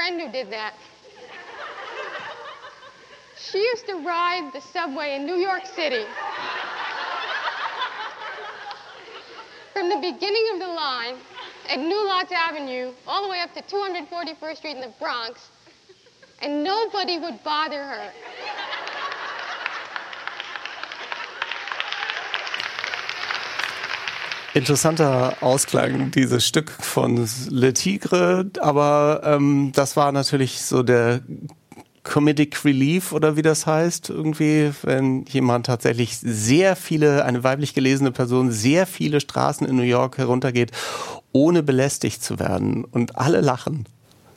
friend who did that. She used to ride the subway in New York City. From the beginning of the line at New Lots Avenue all the way up to 241st Street in the Bronx, and nobody would bother her. Interessanter Ausklang, dieses Stück von Le Tigre, aber das war natürlich so der Comedic Relief oder wie das heißt, irgendwie, wenn jemand tatsächlich eine weiblich gelesene Person, sehr viele Straßen in New York heruntergeht, ohne belästigt zu werden und alle lachen.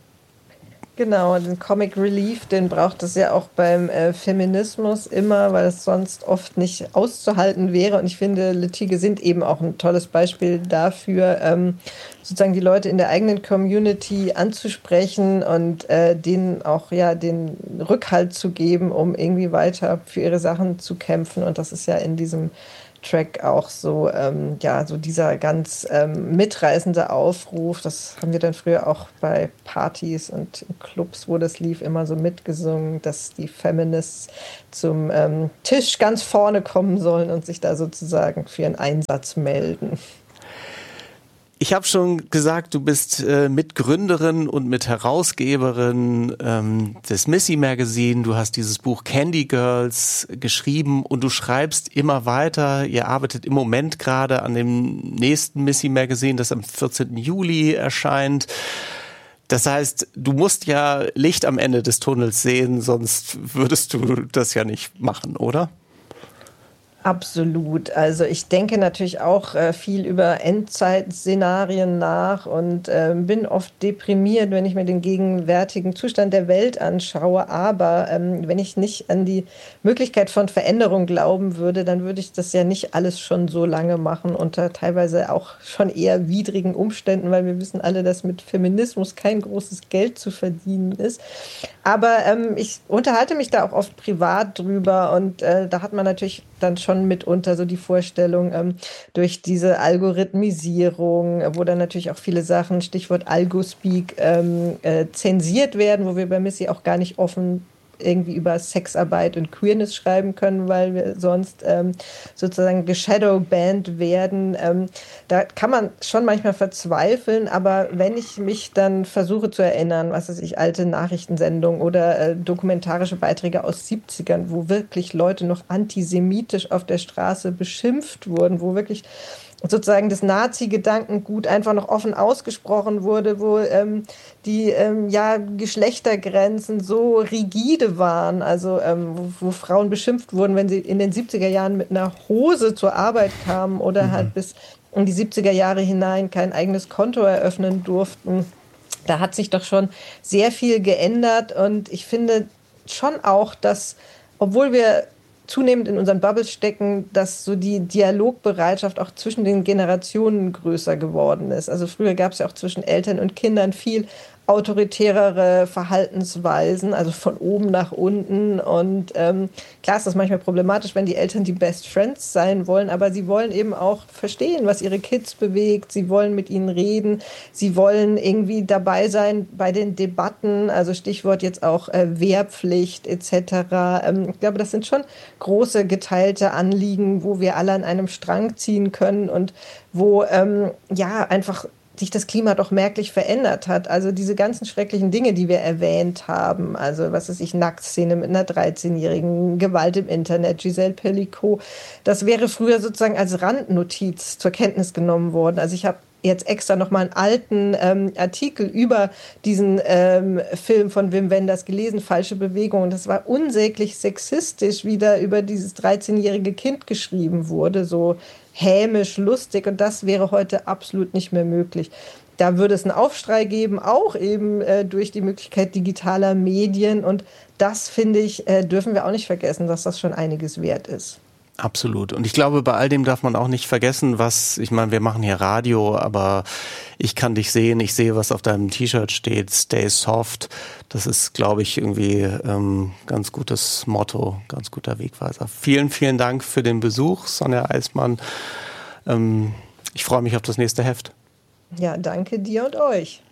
Genau, den Comic Relief, den braucht es ja auch beim Feminismus immer, weil es sonst oft nicht auszuhalten wäre. Und ich finde, Le Tigre sind eben auch ein tolles Beispiel dafür, sozusagen die Leute in der eigenen Community anzusprechen und denen auch ja den Rückhalt zu geben, um irgendwie weiter für ihre Sachen zu kämpfen. Und das ist ja in diesem Track auch so, so dieser ganz mitreißende Aufruf. Das haben wir dann früher auch bei Partys und Clubs, wo das lief, immer so mitgesungen, dass die Feminists zum Tisch ganz vorne kommen sollen und sich da sozusagen für ihren Einsatz melden. Ich habe schon gesagt, du bist Mitgründerin und Mitherausgeberin des Missy Magazine. Du hast dieses Buch Candy Girls geschrieben und du schreibst immer weiter. Ihr arbeitet im Moment gerade an dem nächsten Missy Magazine, das am 14. Juli erscheint. Das heißt, du musst ja Licht am Ende des Tunnels sehen, sonst würdest du das ja nicht machen, oder? Absolut. Also ich denke natürlich auch viel über Endzeitszenarien nach und bin oft deprimiert, wenn ich mir den gegenwärtigen Zustand der Welt anschaue. Aber wenn ich nicht an die Möglichkeit von Veränderung glauben würde, dann würde ich das ja nicht alles schon so lange machen, unter teilweise auch schon eher widrigen Umständen, weil wir wissen alle, dass mit Feminismus kein großes Geld zu verdienen ist. Aber ich unterhalte mich da auch oft privat drüber und da hat man natürlich dann schon mitunter so die Vorstellung durch diese Algorithmisierung, wo dann natürlich auch viele Sachen, Stichwort Algospeak, zensiert werden, wo wir bei Missy auch gar nicht offen irgendwie über Sexarbeit und Queerness schreiben können, weil wir sonst sozusagen geshadowbanned werden. Da kann man schon manchmal verzweifeln, aber wenn ich mich dann versuche zu erinnern, was weiß ich, alte Nachrichtensendungen oder dokumentarische Beiträge aus 70ern, wo wirklich Leute noch antisemitisch auf der Straße beschimpft wurden, wo wirklich sozusagen das Nazi-Gedankengut einfach noch offen ausgesprochen wurde, wo die Geschlechtergrenzen so rigide waren, also wo Frauen beschimpft wurden, wenn sie in den 70er Jahren mit einer Hose zur Arbeit kamen oder halt bis in die 70er Jahre hinein kein eigenes Konto eröffnen durften. Da hat sich doch schon sehr viel geändert und ich finde schon auch, dass, obwohl wir zunehmend in unseren Bubbles stecken, dass so die Dialogbereitschaft auch zwischen den Generationen größer geworden ist. Also früher gab es ja auch zwischen Eltern und Kindern viel autoritärere Verhaltensweisen, also von oben nach unten. Und klar ist das manchmal problematisch, wenn die Eltern die Best Friends sein wollen, aber sie wollen eben auch verstehen, was ihre Kids bewegt. Sie wollen mit ihnen reden. Sie wollen irgendwie dabei sein bei den Debatten, also Stichwort jetzt auch Wehrpflicht etc. Ich glaube, das sind schon große geteilte Anliegen, wo wir alle an einem Strang ziehen können und wo einfach sich das Klima doch merklich verändert hat. Also diese ganzen schrecklichen Dinge, die wir erwähnt haben, also was weiß ich, Nacktszene mit einer 13-Jährigen, Gewalt im Internet, Giselle Pelicot, das wäre früher sozusagen als Randnotiz zur Kenntnis genommen worden. Also ich habe jetzt extra nochmal einen alten Artikel über diesen Film von Wim Wenders gelesen, Falsche Bewegung. Und das war unsäglich sexistisch, wie da über dieses 13-jährige Kind geschrieben wurde, so hämisch, lustig. Und das wäre heute absolut nicht mehr möglich. Da würde es einen Aufschrei geben, auch eben durch die Möglichkeit digitaler Medien. Und das, finde ich, dürfen wir auch nicht vergessen, dass das schon einiges wert ist. Absolut. Und ich glaube, bei all dem darf man auch nicht vergessen, ich meine, wir machen hier Radio, aber ich kann dich sehen, ich sehe, was auf deinem T-Shirt steht, Stay Soft. Das ist, glaube ich, irgendwie ganz gutes Motto, ganz guter Wegweiser. Vielen, vielen Dank für den Besuch, Sonja Eismann. Ich freue mich auf das nächste Heft. Ja, danke dir und euch.